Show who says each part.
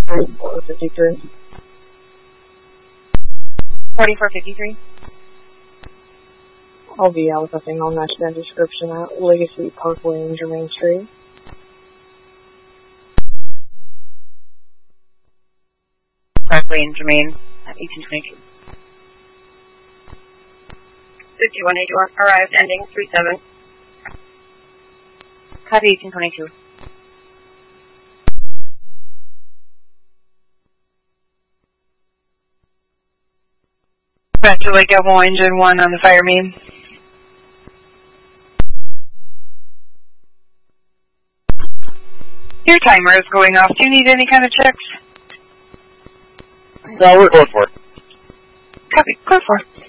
Speaker 1: 4453.
Speaker 2: 4453.
Speaker 1: I'll be out with a thing. I'll match that description at Legacy Parkway and Germain Street.
Speaker 2: Parkway and Germain at 1822.
Speaker 3: 5184 arrived, ending 37.
Speaker 2: Copy 1822.
Speaker 4: Back to Lake Elmo Engine 1 on the fire main. Your timer is going off. Do you need any kind of checks?
Speaker 5: No, we're going for it.
Speaker 4: Copy. Go for it.